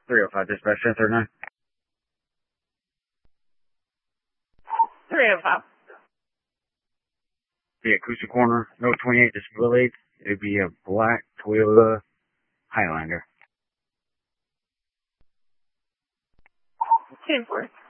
305 dispatch, 1039. 305. The acoustic corner, no 28 disability. It'd be a black Toyota Highlander. 10-4.